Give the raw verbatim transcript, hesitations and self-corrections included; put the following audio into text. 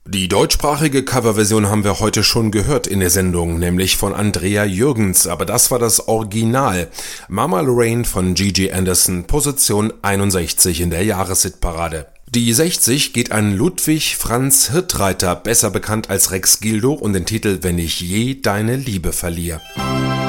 Die deutschsprachige Coverversion haben wir heute schon gehört in der Sendung, nämlich von Andrea Jürgens, aber das war das Original. Mama Lorraine von Gigi Anderson, Position einundsechzig in der Jahreshitparade. Die sechzig geht an Ludwig Franz Hirtreiter, besser bekannt als Rex Gildo, und den Titel »Wenn ich je deine Liebe verliere«.